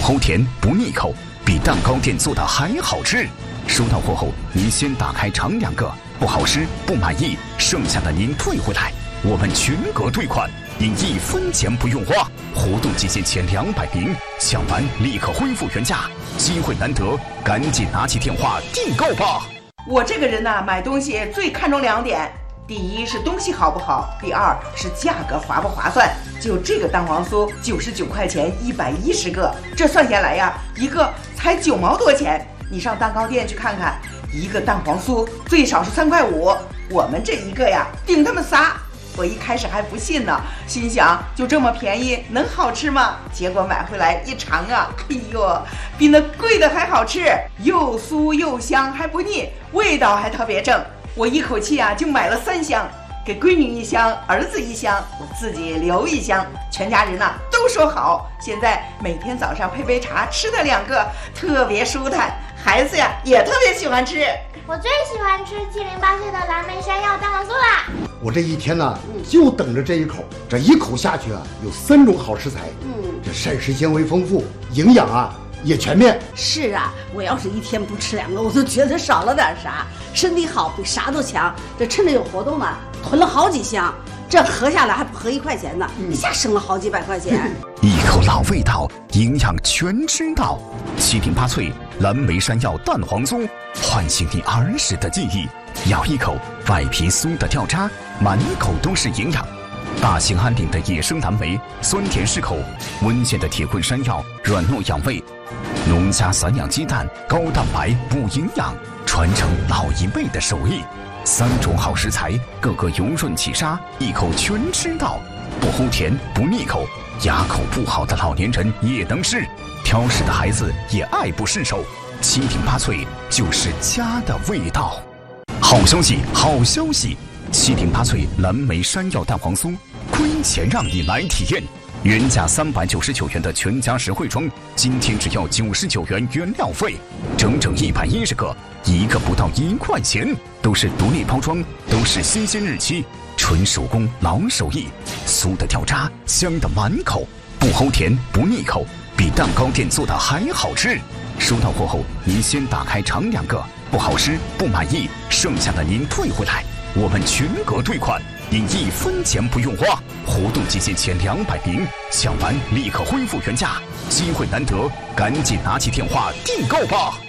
齁甜不腻口，比蛋糕店做的还好吃。收到货后，您先打开尝2个，不好吃不满意，剩下的您退回来，我们全额退款，您1分钱不用花。活动期间前200名，抢完立刻恢复原价，机会难得，赶紧拿起电话订购吧。 我这个人呢，买东西最看重2点，第一是东西好不好，第2是价格划不划算。就这个蛋黄酥99块钱110个，这算下来呀，一个才9毛多钱。你上蛋糕店去看看，一个蛋黄酥最少是3块5，我们这一个呀顶他们仨。我一开始还不信呢，心想就这么便宜能好吃吗？结果买回来一尝啊，哎呦，比那贵的还好吃，又酥又香还不腻，味道还特别正。我一口气啊就买了3箱，给闺女1箱，儿子1箱，我自己留1箱，全家人呢都说好。现在每天早上配杯茶，吃它2个，特别舒坦，孩子呀也特别喜欢吃。 我最喜欢吃708岁的蓝莓山药蛋黄酥啦！ 我这一天呢，就等着这一口，这一口下去啊，有3种好食材，这膳食纤维丰富，营养啊也全面。 是啊，我要是一天不吃2个，我都觉得少了点啥，身体好比啥都强。这趁着有活动呢，囤了好几箱，这合下来还不合1块钱呢，一下省了好几百块钱。 一口老味道，营养全知道。7顶8脆蓝莓山药蛋黄酥，唤醒你儿时的记忆。咬一口，外皮酥的掉渣，满口都是营养。大兴安岭的野生蓝莓，酸甜适口；温县的铁棍山药，软糯养胃；农家散养鸡蛋，高蛋白补营养，传承老一辈的手艺。3种好食材，个个油润起沙，一口全吃到，不齁甜不腻口，牙口不好的老年人也能吃，挑食的孩子也爱不释手。7顶8脆就是家的味道。好消息，好消息！7顶8脆蓝莓山药蛋黄酥，亏钱让你来体验。原价399元的全家实惠装，今天只要99元原料费，整整110个，一个不到1块钱，都是独立包装，都是新鲜日期，纯手工老手艺，酥的掉渣，香的满口，不齁甜不腻口，比蛋糕店做的还好吃。收到货后，您先打开尝2个，不好吃不满意，剩下的您退回来，我们全额退款，您1分钱不用花。活动期间前200名，抢完立刻恢复原价，机会难得，赶紧拿起电话订购吧。